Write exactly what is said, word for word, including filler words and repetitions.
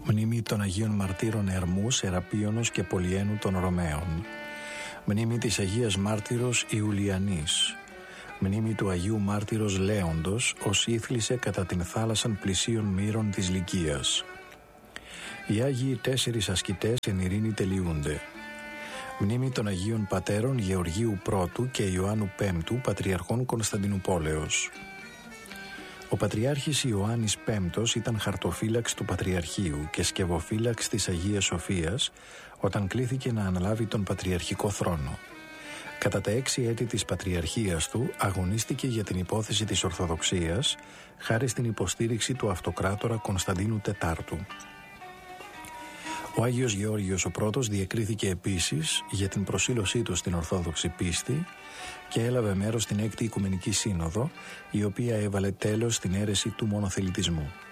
Μνήμη των Αγίων Μαρτύρων Ερμού, Σεραπίωνος και Πολυένου των Ρωμαίων. Μνήμη της Αγίας Μάρτυρος Ιουλιανής. Μνήμη του Αγίου Μάρτυρος Λέοντος, ως ήθλησε κατά την θάλασσαν πλησίων μύρων της Λυκίας. Οι Άγιοι τέσσερις ασκητές εν ειρήνη τελειούνται. Μνήμη των Αγίων Πατέρων Γεωργίου Πρώτου και Ιωάννου Πέμπτου, Πατριαρχών Κωνσταντινουπόλεως. Ο Πατριάρχης Ιωάννης Πέμπτος ήταν χαρτοφύλαξ του Πατριαρχείου και σκευοφύλαξ της Αγίας Σοφίας όταν κλήθηκε να αναλάβει τον Πατριαρχικό θρόνο. Κατά τα έξι έτη της Πατριαρχίας του αγωνίστηκε για την υπόθεση της Ορθοδοξίας χάρη στην υποστήριξη του Αυτοκράτορα Κωνσταντίνου Τετάρτου. Ο Άγιος Γεώργιος ο Πρώτος διεκρίθηκε επίσης για την προσήλωσή του στην Ορθόδοξη πίστη και έλαβε μέρος στην Έκτη Οικουμενική Σύνοδο, η οποία έβαλε τέλος στην αίρεση του μονοθελητισμού.